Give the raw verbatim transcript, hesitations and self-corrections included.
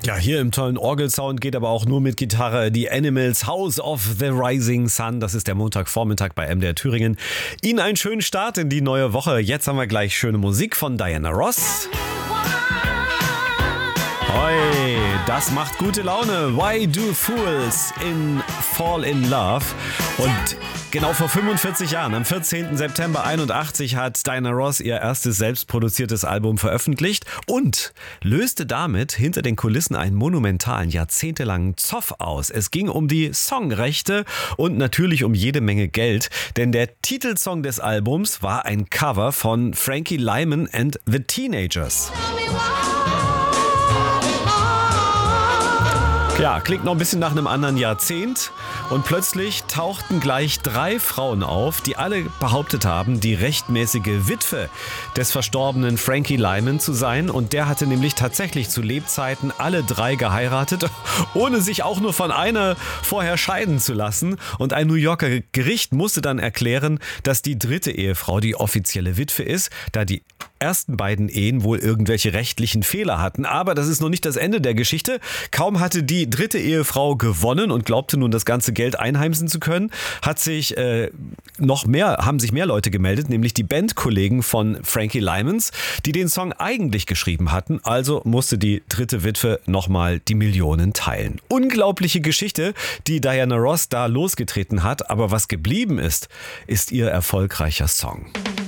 Ja, hier im tollen Orgelsound geht aber auch nur mit Gitarre die Animals, House of the Rising Sun. Das ist der Montagvormittag bei M D R Thüringen. Ihnen einen schönen Start in die neue Woche. Jetzt haben wir gleich schöne Musik von Diana Ross. Hoi, das macht gute Laune. Why do fools in fall in love? Und genau vor fünfundvierzig Jahren, am vierzehnten September einundachtzig, hat Diana Ross ihr erstes selbstproduziertes Album veröffentlicht und löste damit hinter den Kulissen einen monumentalen, jahrzehntelangen Zoff aus. Es ging um die Songrechte und natürlich um jede Menge Geld, denn der Titelsong des Albums war ein Cover von Frankie Lymon and the Teenagers. Ja, klingt noch ein bisschen nach einem anderen Jahrzehnt und plötzlich tauchten gleich drei Frauen auf, die alle behauptet haben, die rechtmäßige Witwe des verstorbenen Frankie Lymon zu sein, und der hatte nämlich tatsächlich zu Lebzeiten alle drei geheiratet, ohne sich auch nur von einer vorher scheiden zu lassen, und ein New Yorker Gericht musste dann erklären, dass die dritte Ehefrau die offizielle Witwe ist, da die ersten beiden Ehen wohl irgendwelche rechtlichen Fehler hatten. Aber das ist noch nicht das Ende der Geschichte. Kaum hatte die dritte Ehefrau gewonnen und glaubte nun das ganze Geld einheimsen zu können, hat sich äh, noch mehr, haben sich mehr Leute gemeldet, nämlich die Bandkollegen von Frankie Lymons, die den Song eigentlich geschrieben hatten. Also musste die dritte Witwe nochmal die Millionen teilen. Unglaubliche Geschichte, die Diana Ross da losgetreten hat. Aber was geblieben ist, ist ihr erfolgreicher Song.